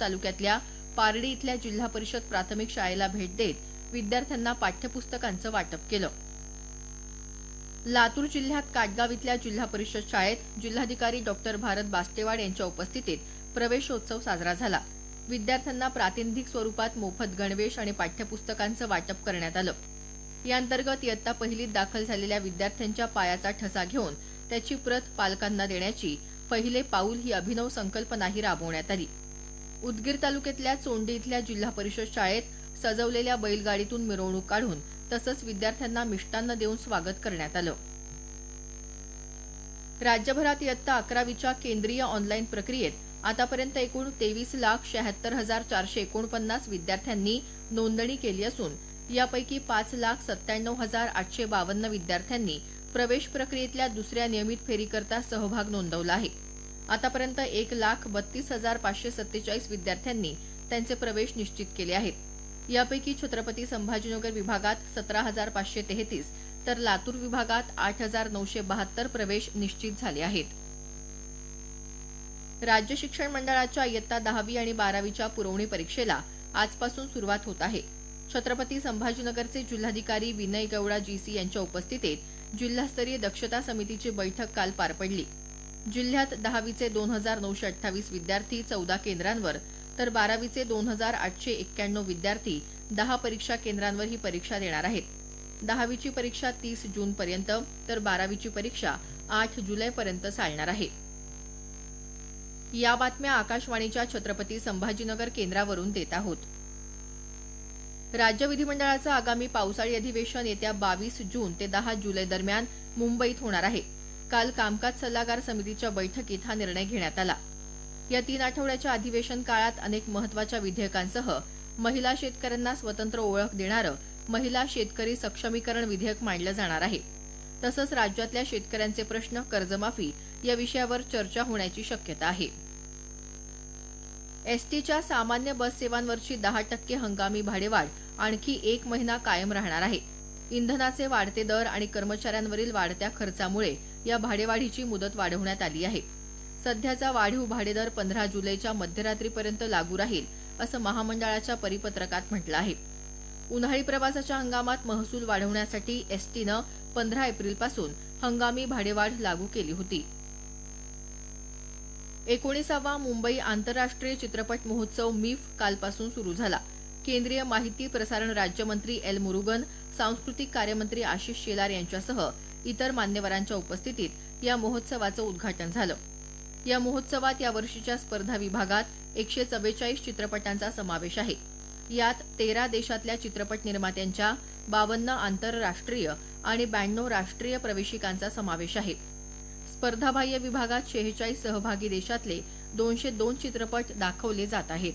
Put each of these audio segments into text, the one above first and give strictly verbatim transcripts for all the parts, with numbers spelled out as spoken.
तालुक्यातल्या पारडी इथल्या जिल्हा परिषद प्राथमिक शाळेला भेट देत विद्यार्थ्यांना पाठ्यपुस्तकांचं वाटप केलं. लातूर जिल्ह्यात काटगाव इथल्या जिल्हा परिषद शाळेत जिल्हाधिकारी डॉक्टर भारत बास्तेवाड यांच्या उपस्थितीत प्रवेशोत्सव साजरा झाला. विद्यार्थ्यांना प्रातिनिधिक स्वरूपात मोफत गणवेश आणि पाठ्यपुस्तकांचं वाटप करण्यात आलं. याअंतर्गत इयत्ता पहिलीत दाखल झालेल्या विद्यार्थ्यांच्या पायाचा ठसा घेऊन त्याची प्रत पालकांना देण्याची पहिले पाऊल ही अभिनव संकल्पनाही राबवण्यात आली. उदगीर तालुक्यातल्या चोंडी इथल्या जिल्हा परिषद शाळेत सजवलेल्या बैलगाडीतून मिरवणूक काढून तसंच विद्यार्थ्यांना मिष्टान्न देऊन स्वागत करण्यात आलं. राज्यभरात इयत्ता अकरावीच्या केंद्रीय ऑनलाईन प्रक्रियेत आतापर्यंत एकूण तेवीस लाख शहात्तर हजार चारशे एकोणपन्नास विद्यार्थ्यांनी नोंदणी केली असून यापैकी पाच लाख सत्त्याण्णव हजार आठशे बावन्न विद्यार्थ्यांनी प्रवेश प्रक्रियेतल्या दुसऱ्या नियमित फेरीकरता सहभाग नोंदवला आहे. आतापर्यंत एक लाख बत्तीस हजार पाचशे सत्तेचाळीस विद्यार्थ्यांनी त्यांचे प्रवेश निश्चित केले आहेत. यापैकी छत्रपती संभाजीनगर विभागात सतरा हजार पाचशे तेहतीस तर लातूर विभागात आठ हजार नऊशे बहात्तर प्रवेश निश्चित झाले आहेत. राज्य शिक्षण मंडळाच्या इयत्ता दहावी आणि बारावीच्या पुरवणी परीक्षेला आजपासून सुरुवात होत आहे. छत्रपती संभाजीनगरचे जिल्हाधिकारी विनय गौडा जीसी यांच्या उपस्थितीत जिल्हास्तरीय दक्षता समितीची बैठक काल पार पडली. जिल्ह्यात दहावीचे दोन हजार नऊशे अठ्ठावीस विद्यार्थी चौदा केंद्रांवर तर बारावीचे दोन हजार आठशे एक्क्याण्णव विद्यार्थी दहा परीक्षा केंद्रांवर ही परीक्षा देणार आहेत. दहावीची परीक्षा तीस जूनपर्यंत तर बारावीची परीक्षा आठ जुलैपर्यंत चालणार आहे. या बातम्या आकाशवाणीच्या छत्रपती संभाजीनगर केंद्रावरून देत आहोत. राज्य विधिमंडळाचं आगामी पावसाळी अधिवेशन येत्या बावीस जून ते दहा जुलै दरम्यान मुंबईत होणार आहे. काल कामकाज सल्लागार समितीच्या बैठकीत हा निर्णय घेण्यात आला. या तीन आठवड्याच्या अधिवेशन काळात अनेक महत्वाच्या विधेयकांसह महिला शेतकऱ्यांना स्वतंत्र ओळख देणारं महिला शेतकरी सक्षमीकरण विधेयक मांडलं जाणार आहे. तसंच राज्यातल्या शेतकऱ्यांचे प्रश्न, कर्जमाफी या विषयावर चर्चा होण्याची शक्यता आहे. एसटीच्या सामान्य बस सेवांवरची दहा टक्के हंगामी भाडेवाढ आणखी एक महिना कायम राहणार आहे. इंधनाचे वाढते दर आणि कर्मचाऱ्यांवरील वाढत्या खर्चामुळे या भाडेवाढीची मुदत वाढवण्यात आली आहे. सध्याचा वाढीव भाडेदर पंधरा जुलैच्या मध्यरात्रीपर्यंत लागू राहील असं महामंडळाच्या परिपत्रकात म्हटलं आहे. उन्हाळी प्रवासाच्या हंगामात महसूल वाढवण्यासाठी एसटीनं पंधरा एप्रिलपासून हंगामी भाडेवाढ लागू केली होती. एकोणीसावा मुंबई आंतरराष्ट्रीय चित्रपट महोत्सव मिफ कालपासून सुरू झाला. केंद्रीय माहिती प्रसारण राज्यमंत्री एल मुरुगन, सांस्कृतिक कार्यमंत्री आशिष शेलार यांच्यासह इतर मान्यवरांच्या उपस्थितीत या महोत्सवाचं उद्घाटन झालं. या महोत्सवात यावर्षीच्या स्पर्धा विभागात एकशे चव्वेचाळीस चित्रपटांचा समावेश आहे. यात तेरा देशातल्या चित्रपट निर्मात्यांच्या बावन्न आंतरराष्ट्रीय आणि ब्याण्णव राष्ट्रीय प्रवेशिकांचा समावेश आहे. स्पर्धाबाह्य विभागात शेहेचाळीस सहभागी देशातले दोनशे दोन चित्रपट दाखवले जात आहेत.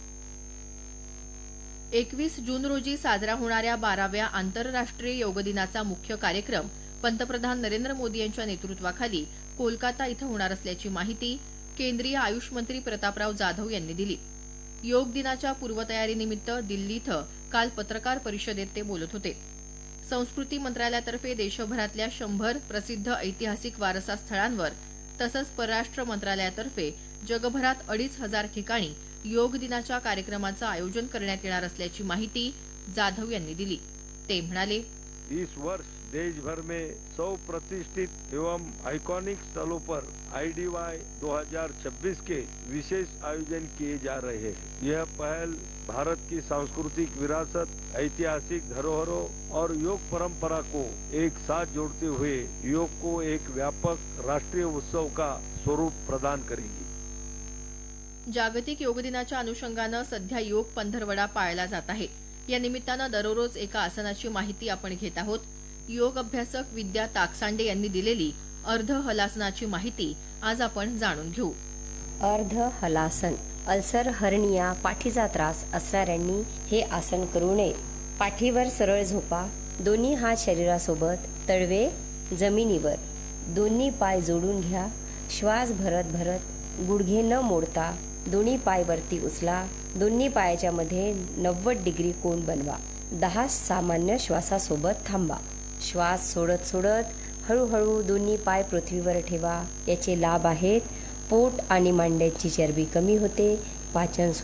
एकवीस जून रोजी साजरा होणाऱ्या बाराव्या आंतरराष्ट्रीय योग दिनाचा मुख्य कार्यक्रम पंतप्रधान नरेंद्र मोदी यांच्या नेतृत्वाखाली कोलकाता इथं होणार असल्याची माहिती केंद्रीय आयुष मंत्री प्रतापराव जाधव यांनी दिली. योग दिनाच्या पूर्वतयारीनिमित्त दिल्ली इथं काल पत्रकार परिषदेत ते बोलत होते. संस्कृती मंत्रालयातर्फे देशभरातल्या शंभर प्रसिद्ध ऐतिहासिक वारसा स्थळांवर तसंच परराष्ट्र मंत्रालयातर्फे जगभरात अडीच हजार ठिकाणी योग दिनाच्या कार्यक्रमाचं आयोजन करण्यात येणार असल्याची माहिती जाधव यांनी दिली. ते म्हणाले, इस वर्ष देश भर में सौ प्रतिष्ठित एवं आइकॉनिक स्थलों पर आई डी वाई दो हज़ार छब्बीस के विशेष आयोजन किए जा रहे हैं। यह पहल भारत की सांस्कृतिक विरासत, ऐतिहासिक धरोहरों और योग परंपरा को एक साथ जोड़ते हुए योग को एक व्यापक राष्ट्रीय उत्सव का स्वरूप प्रदान करेगी. जागतिक योग दिनाच्या अनुषंगानं सध्या योग पंधरवडा पाळला जात आहे. या निमित्तानं दररोज एका आसनाची माहिती आपण घेत आहोत. योग अभ्यासक विद्या ताकसांडे यांनी दिलेली अर्ध हलासनाची माहिती आज आपण जाणून घेऊ. अर्ध हलासन. अल्सर, हर्निया, पाठीचा त्रास असणाऱ्यांनी हे आसन करू नये. पाठीवर सरळ झोपा. दोन्ही हात शरीरासोबत, तळवे जमिनीवर. दोन्ही पाय जोडून घ्या. श्वास भरत भरत गुडघे न मोडता दोन्ही पाय वरती उचला. दोन्ही पायाच्या मध्ये नव्वद डिग्री कोन बनवा. दहा सामान्य श्वासासोबत थांबा. श्वास सोडत सोडत हळूहळू दोन्ही पाय पृथ्वीवर ठेवा. याचे लाभ आहेत: पोट आणि मांड्याची चरबी कमी होते, पाचन